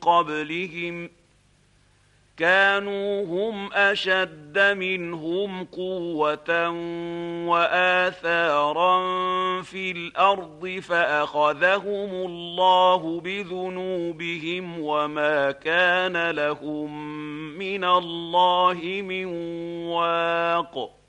قبلهم كانوا هم أشد منهم قوة وآثارا في الأرض فأخذهم الله بذنوبهم وما كان لهم من الله من واق.